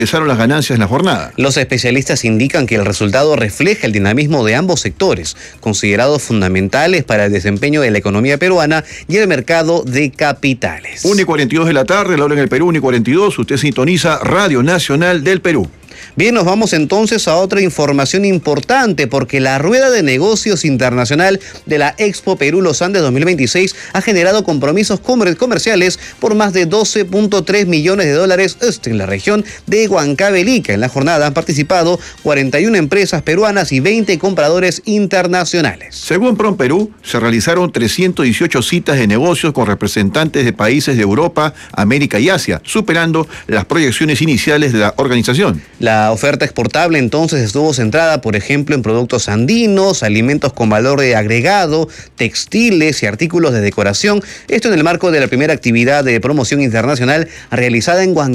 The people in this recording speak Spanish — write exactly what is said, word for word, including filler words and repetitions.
Empezaron las ganancias en la jornada. Los especialistas indican que el resultado refleja el dinamismo de ambos sectores, considerados fundamentales para el desempeño de la economía peruana y el mercado de capitales. una y cuarenta y dos de la tarde, la hora en el Perú, una y cuarenta y dos, usted sintoniza Radio Nacional del Perú. Bien, nos vamos entonces a otra información importante porque la rueda de negocios internacional de la Expo Perú Los Andes dos mil veintiséis ha generado compromisos comer- comerciales por más de doce punto tres millones de dólares en la región de Huancavelica. En la jornada han participado cuarenta y una empresas peruanas y veinte compradores internacionales. Según PROMPERÚ, se realizaron trescientas dieciocho citas de negocios con representantes de países de Europa, América y Asia, superando las proyecciones iniciales de la organización. La oferta exportable entonces estuvo centrada, por ejemplo, en productos andinos, alimentos con valor de agregado, textiles y artículos de decoración. Esto en el marco de la primera actividad de promoción internacional realizada en Huancavelica.